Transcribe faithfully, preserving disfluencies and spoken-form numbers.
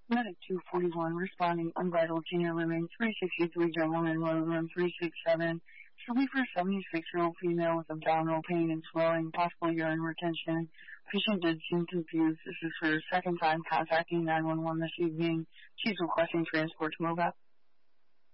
Medic two forty-one responding unbridled senior living three sixty-three gentleman road room three six seven. Sleeper seventy-six-year-old female with abdominal pain and swelling, possible urine retention. Patient did seem confused. This is her second time contacting nine one one this evening. She's requesting transport to MOVAP.